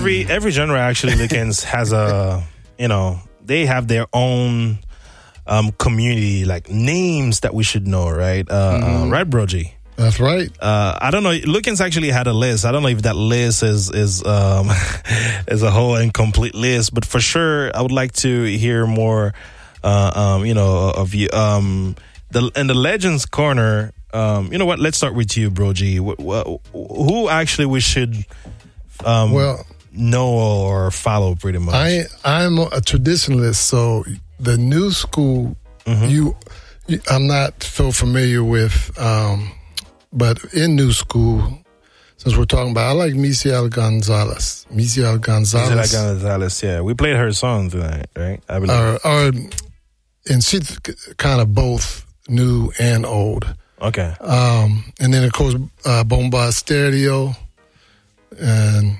every genre actually has a, they have their own community, like names that we should know, right? Right, Bro G? That's right. I don't know. Lukens actually had a list. I don't know if that list is is a whole incomplete list, but for sure, I would like to hear more, of you. In the Legends Corner, you know what? Let's start with you, Bro G. Who actually we should know or follow, pretty much? I'm a traditionalist, so the new school, I'm not so familiar with. But in new school, since we're talking about, I like Misael Gonzalez. Misael Gonzalez, yeah. We played her song tonight, right? I believe. And she's kind of both new and old. Okay. And then, of course, Bomba Stereo. And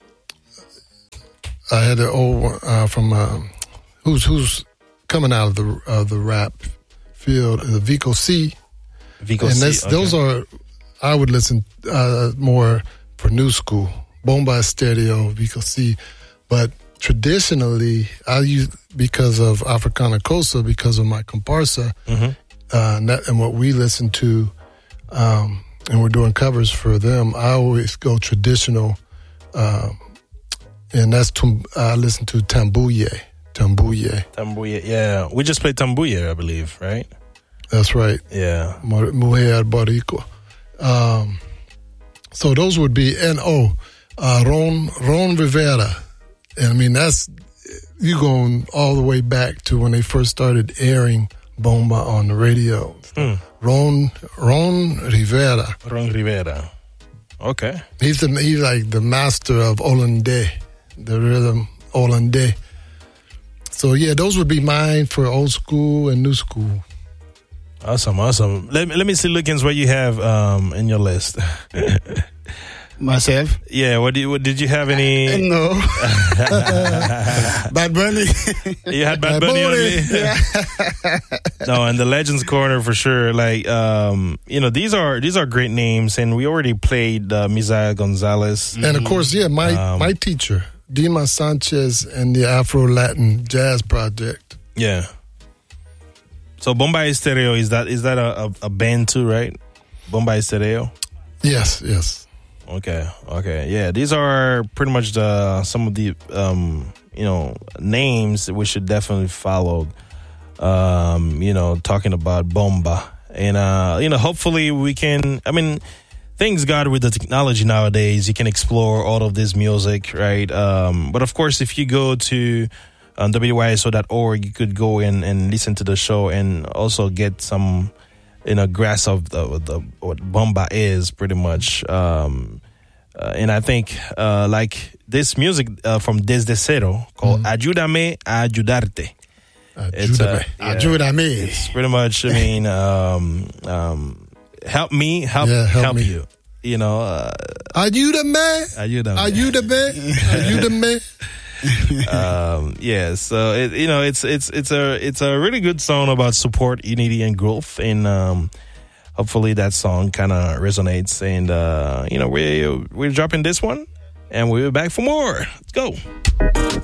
I had the old one from, who's coming out of the rap field, the Vico C. Those are, I would listen more for new school, Bomba Stereo, Vico C. But traditionally, I use, because of Africana Cosa, because of my comparsa, and what we listen to, and we're doing covers for them, I always go traditional, and that's, I listen to Tambuye. Tambuye, yeah. We just played Tambuye, I believe, right? That's right. Yeah. Mujer Boricua. So those would be, and Ron Rivera. And I mean, that's, you going all the way back to when they first started airing Bomba on the radio. Ron Rivera. Ron Rivera. Okay. He's like the master of Hollandais, the rhythm Hollandais. So yeah, those would be mine for old school and new school. Awesome. Let me see, Lukens, what you have in your list. Myself? Yeah. What did you have any? No. Bad Bunny. You had Bad Bunny only. Yeah. No, and the Legends Corner for sure. Like, these are great names, and we already played Misael Gonzalez, and of course, yeah, my teacher, Dima Sanchez, and the Afro Latin Jazz Project. Yeah. So Bomba Stereo, is that a band too, right? Bomba Stereo? Yes. Okay. Yeah, these are pretty much some of the names that we should definitely follow. Talking about Bomba, and hopefully we can. I mean, thanks God with the technology nowadays, you can explore all of this music, right? But of course, if you go to WYSO.org, you could go in and listen to the show and also get some, grasp of what Bomba is, pretty much. And I think, like this music from Desde Cero called Ayúdame a Ayudarte. Ayúdame. It's pretty much, I mean, help me, help you. Ayúdame. So it's a really good song about support, unity, and growth, and hopefully that song kind of resonates. And we're dropping this one, and we'll be back for more. Let's go.